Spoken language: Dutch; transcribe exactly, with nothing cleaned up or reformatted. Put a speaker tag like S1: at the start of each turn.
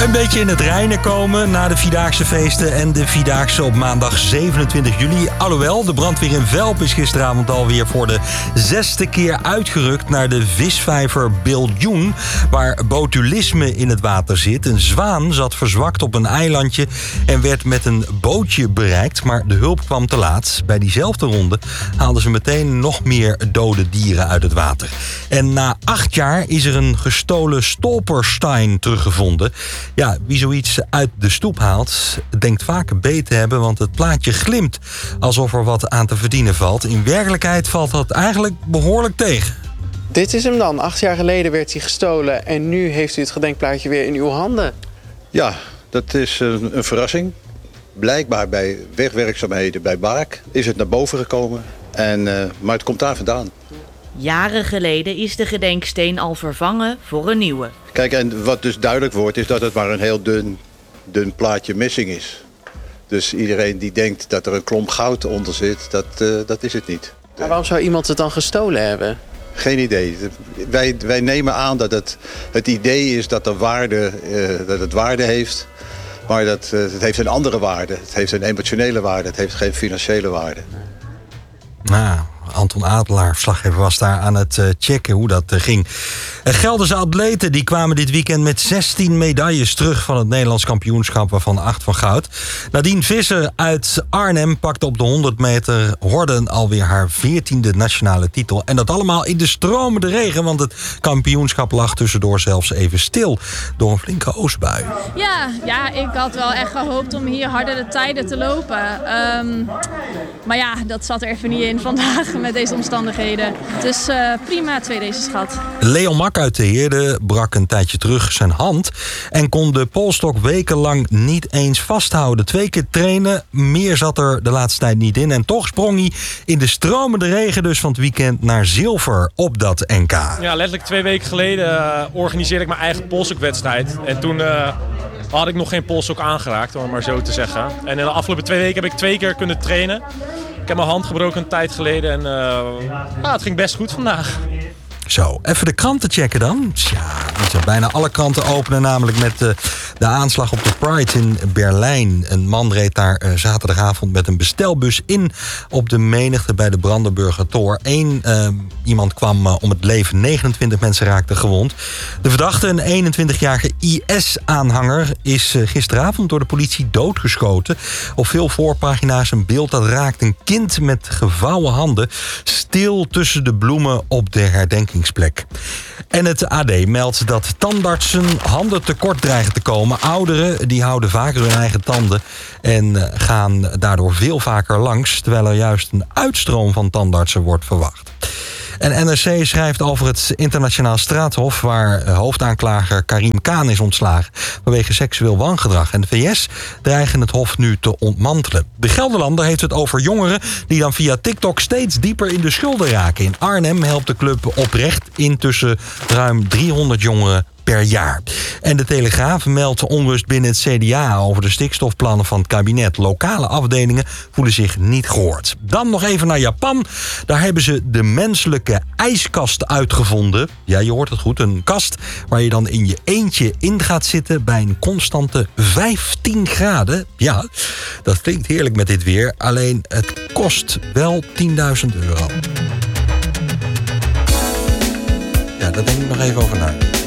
S1: Een beetje in het reinen komen na de Vierdaagse feesten en de Vierdaagse op maandag zevenentwintig juli. Alhoewel, de brandweer in Velp is gisteravond alweer voor de zesde keer uitgerukt naar de visvijver Biljoen, waar botulisme in het water zit. Een zwaan zat verzwakt op een eilandje en werd met een bootje bereikt, maar de hulp kwam te laat. Bij diezelfde ronde haalden ze meteen nog meer dode dieren uit het water. En na acht jaar is er een gestolen stolperstein teruggevonden. Ja, wie zoiets uit de stoep haalt, denkt vaak een beet te hebben, want het plaatje glimt alsof er wat aan te verdienen valt. In werkelijkheid valt dat eigenlijk behoorlijk tegen.
S2: Dit is hem dan. Acht jaar geleden werd hij gestolen en nu heeft u het gedenkplaatje weer in uw handen.
S3: Ja, dat is een, een verrassing. Blijkbaar bij wegwerkzaamheden bij Baak is het naar boven gekomen, en, uh, maar het komt daar vandaan.
S4: Jaren geleden is de gedenksteen al vervangen voor een nieuwe.
S3: Kijk, en wat dus duidelijk wordt is dat het maar een heel dun, dun plaatje missing is. Dus iedereen die denkt dat er een klomp goud onder zit, dat, uh, dat is het niet.
S2: Maar waarom zou iemand het dan gestolen hebben?
S3: Geen idee. Wij, wij nemen aan dat het het idee is dat, er waarde, uh, dat het waarde heeft. Maar dat, uh, het heeft een andere waarde. Het heeft een emotionele waarde. Het heeft geen financiële waarde.
S1: Nou, Anton Adelaar, verslaggever, was daar aan het uh, checken hoe dat uh, ging. Uh, Gelderse atleten die kwamen dit weekend met zestien medailles terug van het Nederlands kampioenschap, waarvan acht van goud. Nadine Visser uit Arnhem pakte op de honderd meter horden alweer haar veertiende nationale titel. En dat allemaal in de stromende regen, want het kampioenschap lag tussendoor zelfs even stil door een flinke oostbui.
S5: Ja, ja, ik had wel echt gehoopt om hier harder de tijden te lopen. Um, maar ja, dat zat er even niet in vandaag met deze omstandigheden. Dus uh, prima twee races gehad.
S1: Leon Mak uit de Heerde brak een tijdje terug zijn hand en kon de polstok wekenlang niet eens vasthouden. Twee keer trainen, meer zat er de laatste tijd niet in. En toch sprong hij in de stromende regen dus van het weekend naar zilver op dat N K.
S6: Ja, letterlijk twee weken geleden uh, organiseerde ik mijn eigen polstokwedstrijd. En toen uh, had ik nog geen polstok aangeraakt, om het maar zo te zeggen. En in de afgelopen twee weken heb ik twee keer kunnen trainen. Ik heb mijn hand gebroken een tijd geleden en uh, nou, het ging best goed vandaag.
S1: Zo, even de kranten checken dan. Tja, die zijn bijna alle kranten openen, namelijk met de, de aanslag op de Pride in Berlijn. Een man reed daar uh, zaterdagavond met een bestelbus in op de menigte bij de Brandenburger Tor. Eén uh, iemand kwam uh, om het leven, negenentwintig mensen raakten gewond. De verdachte, een eenentwintigjarige I S-aanhanger, is uh, gisteravond door de politie doodgeschoten. Op veel voorpagina's een beeld dat raakt een kind met gevouwen handen, stil tussen de bloemen op de herdenking. En het A D meldt dat tandartsen handen tekort dreigen te komen. Ouderen die houden vaker hun eigen tanden en gaan daardoor veel vaker langs, terwijl er juist een uitstroom van tandartsen wordt verwacht. En N R C schrijft over het internationaal straathof, waar hoofdaanklager Karim Khan is ontslagen vanwege seksueel wangedrag. En de V S dreigen het hof nu te ontmantelen. De Gelderlander heeft het over jongeren die dan via TikTok steeds dieper in de schulden raken. In Arnhem helpt de club Oprecht intussen ruim driehonderd jongeren per jaar. En de Telegraaf meldt onrust binnen het C D A over de stikstofplannen van het kabinet. Lokale afdelingen voelen zich niet gehoord. Dan nog even naar Japan. Daar hebben ze de menselijke ijskast uitgevonden. Ja, je hoort het goed. Een kast waar je dan in je eentje in gaat zitten bij een constante vijftien graden. Ja, dat klinkt heerlijk met dit weer. Alleen het kost wel tienduizend euro. Ja, daar denk ik nog even over na.